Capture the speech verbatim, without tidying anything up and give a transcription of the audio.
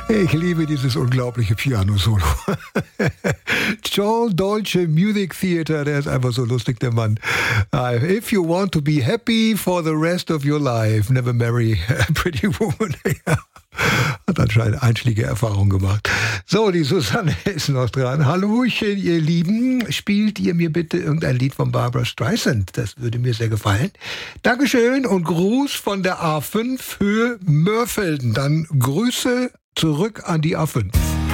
Ich liebe dieses unglaubliche Piano-Solo. Joel Dolce Music Theater, der ist einfach so lustig, der Mann. Uh, if you want to be happy for the rest of your life, never marry a pretty woman. Hat anscheinend einschlägige Erfahrungen gemacht. So, die Susanne ist noch dran. Hallöchen, ihr Lieben. Spielt ihr mir bitte irgendein Lied von Barbra Streisand? Das würde mir sehr gefallen. Dankeschön und Gruß von der A fünf Höhe Mörfelden. Dann Grüße zurück an die A fünf.